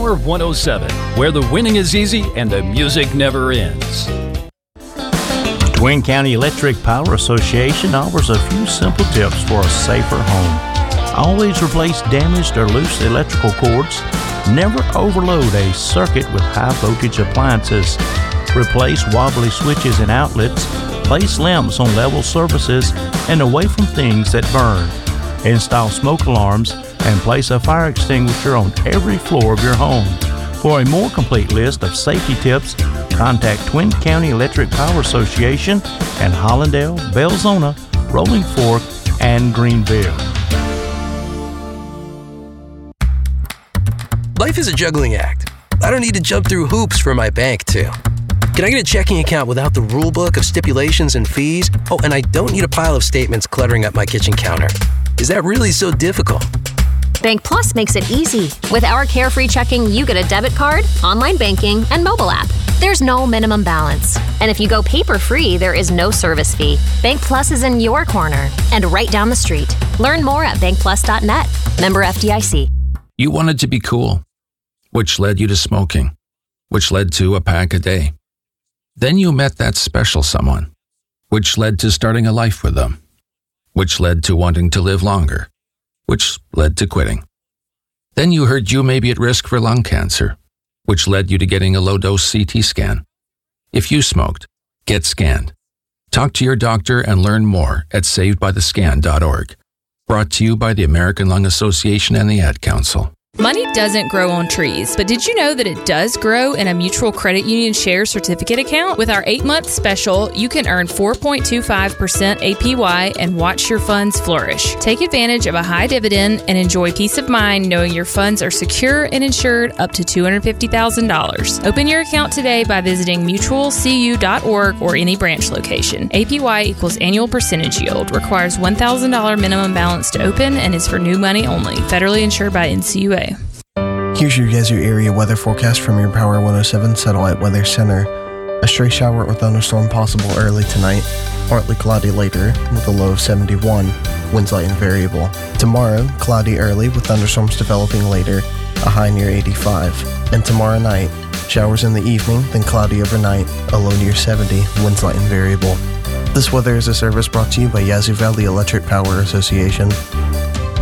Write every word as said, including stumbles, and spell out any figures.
Power one oh seven, where the winning is easy and the music never ends. Twin County Electric Power Association offers a few simple tips for a safer home. Always replace damaged or loose electrical cords. Never overload a circuit with high voltage appliances. Replace wobbly switches and outlets. Place lamps on level surfaces and away from things that burn. Install smoke alarms and place a fire extinguisher on every floor of your home. For a more complete list of safety tips, contact Twin County Electric Power Association in Hollandale, Belzona, Rolling Fork, and Greenville. Life is a juggling act. I don't need to jump through hoops for my bank, too. Can I get a checking account without the rule book of stipulations and fees? Oh, and I don't need a pile of statements cluttering up my kitchen counter. Is that really so difficult? Bank Plus makes it easy. With our Carefree Checking, you get a debit card, online banking, and mobile app. There's no minimum balance. And if you go paper-free, there is no service fee. Bank Plus is in your corner and right down the street. Learn more at bank plus dot net. Member F D I C. You wanted to be cool, which led you to smoking, which led to a pack a day. Then you met that special someone, which led to starting a life with them, which led to wanting to live longer, which led to quitting. Then you heard you may be at risk for lung cancer, which led you to getting a low-dose C T scan. If you smoked, get scanned. Talk to your doctor and learn more at saved by the scan dot org. Brought to you by the American Lung Association and the Ad Council. Money doesn't grow on trees, but did you know that it does grow in a Mutual Credit Union Share Certificate account? With our eight-month special, you can earn four point two five percent A P Y and watch your funds flourish. Take advantage of a high dividend and enjoy peace of mind knowing your funds are secure and insured up to two hundred fifty thousand dollars. Open your account today by visiting mutual c u dot org or any branch location. A P Y equals annual percentage yield, requires one thousand dollars minimum balance to open, and is for new money only. Federally insured by N C U A. Here's your Yazoo area weather forecast from your Power one oh seven Satellite Weather Center. A stray shower or thunderstorm possible early tonight. Partly cloudy later with a low of seventy-one. Winds light and variable. Tomorrow, cloudy early with thunderstorms developing later. A high near eighty-five. And tomorrow night, showers in the evening, then cloudy overnight. A low near seventy. Winds light and variable. This weather is a service brought to you by Yazoo Valley Electric Power Association.